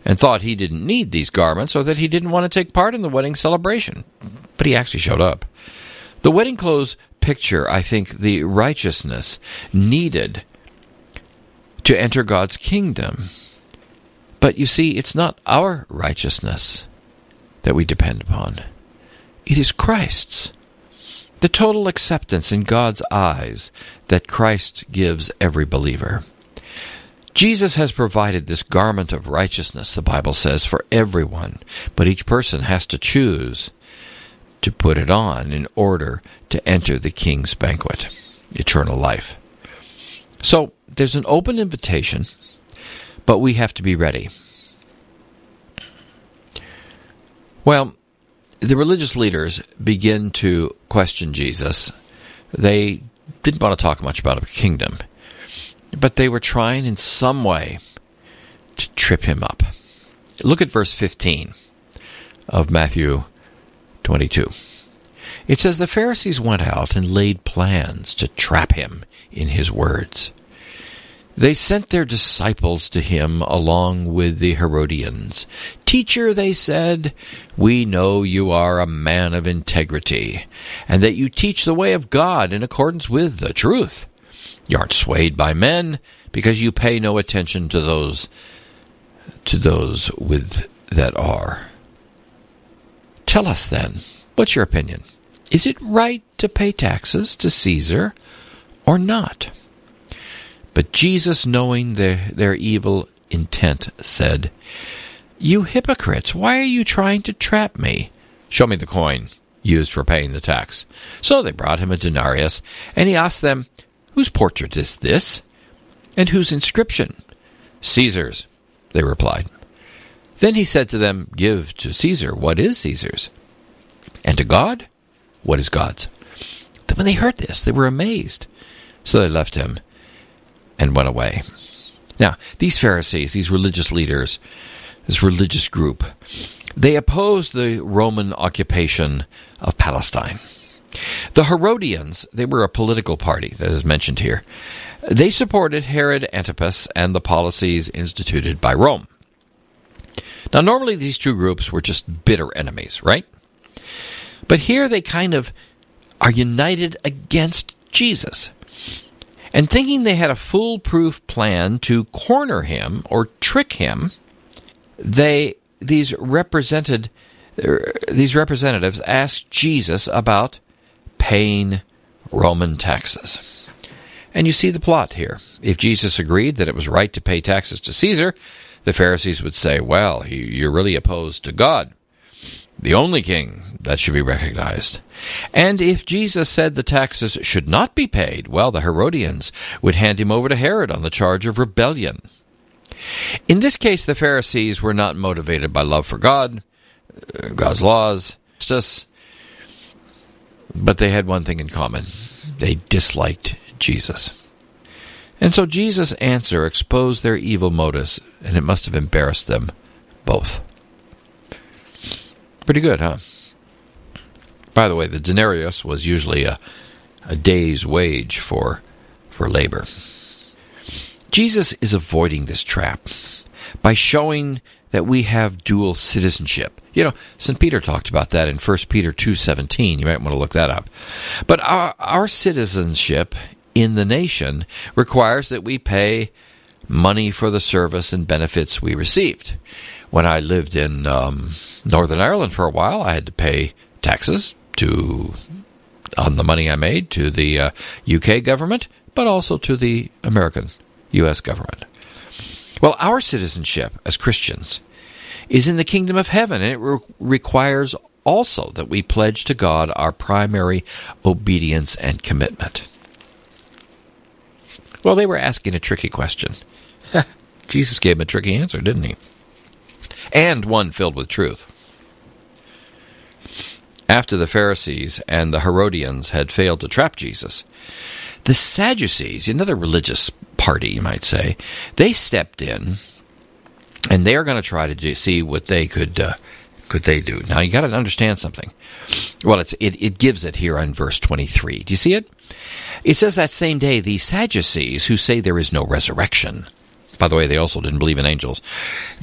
and thought he didn't need these garments or that he didn't want to take part in the wedding celebration. But he actually showed up. The wedding clothes picture, I think, the righteousness needed to enter God's kingdom. But you see, it's not our righteousness that we depend upon. It is Christ's. The total acceptance in God's eyes that Christ gives every believer. Jesus has provided this garment of righteousness, the Bible says, for everyone, but each person has to choose to put it on in order to enter the King's banquet, eternal life. So there's an open invitation, but we have to be ready. Well, the religious leaders begin to question Jesus. They didn't want to talk much about a kingdom, but they were trying in some way to trip him up. Look at verse 15 of Matthew 22. It says, "The Pharisees went out and laid plans to trap him in his words. They sent their disciples to him along with the Herodians. 'Teacher,' they said, 'we know you are a man of integrity, and that you teach the way of God in accordance with the truth. You aren't swayed by men, because you pay no attention to those with that are. Tell us then, what's your opinion? Is it right to pay taxes to Caesar or not?' But Jesus, knowing their evil intent, said, 'You hypocrites, why are you trying to trap me? Show me the coin used for paying the tax.' So they brought him a denarius, and he asked them, 'Whose portrait is this? And whose inscription?' 'Caesar's,' they replied. Then he said to them, 'Give to Caesar what is Caesar's, and to God what is God's.' Then when they heard this, they were amazed. So they left him and went away." Now, these Pharisees, these religious leaders, this religious group, they opposed the Roman occupation of Palestine. The Herodians, they were a political party that is mentioned here. They supported Herod Antipas and the policies instituted by Rome. Now, normally these two groups were just bitter enemies, right? But here they kind of are united against Jesus. And thinking they had a foolproof plan to corner him or trick him, these representatives asked Jesus about paying Roman taxes. And you see the plot here. If Jesus agreed that it was right to pay taxes to Caesar, the Pharisees would say, "Well, you're really opposed to God, the only king that should be recognized." And if Jesus said the taxes should not be paid, well, the Herodians would hand him over to Herod on the charge of rebellion. In this case, the Pharisees were not motivated by love for God, God's laws, justice, but they had one thing in common. They disliked Jesus. And so Jesus' answer exposed their evil motives, and it must have embarrassed them both. Pretty good, huh? By the way, the denarius was usually a day's wage for labor. Jesus is avoiding this trap by showing that we have dual citizenship. You know, St. Peter talked about that in 1 Peter 2:17. You might want to look that up. But our citizenship in the nation requires that we pay money for the service and benefits we received. When I lived in Northern Ireland for a while, I had to pay taxes on the money I made to the UK government, but also to the American U.S. government. Well, our citizenship as Christians is in the kingdom of heaven, and it requires also that we pledge to God our primary obedience and commitment. Well, they were asking a tricky question. Jesus gave them a tricky answer, didn't he? And one filled with truth. After the Pharisees and the Herodians had failed to trap Jesus, the Sadducees, another religious party, you might say, they stepped in, and they are going to try to see what they could they do. Now, you got to understand something. Well, it gives it here on verse 23. Do you see it? It says that same day, the Sadducees, who say there is no resurrection, by the way, they also didn't believe in angels,